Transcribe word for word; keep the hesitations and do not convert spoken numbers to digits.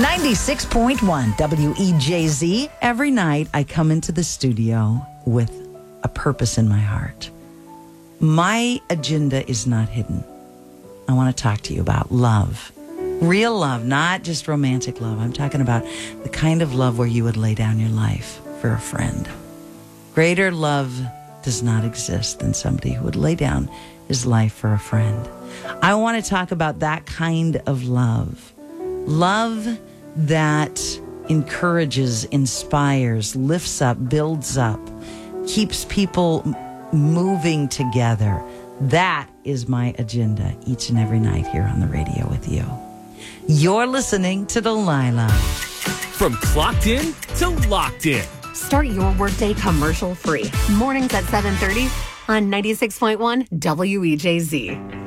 ninety-six point one W E J Z. Every night I come into the studio with a purpose in my heart. My agenda is not hidden. I want to talk to you about love. Real love, not just romantic love. I'm talking about the kind of love where you would lay down your life for a friend. Greater love does not exist than somebody who would lay down his life for a friend. I want to talk about that kind of love. Love that encourages, inspires, lifts up, builds up, keeps people moving together. That is my agenda each and every night here on the radio with you. You're listening to Delilah. From clocked in to locked in. Start your workday commercial free. Mornings at seven thirty on ninety-six point one W E J Z.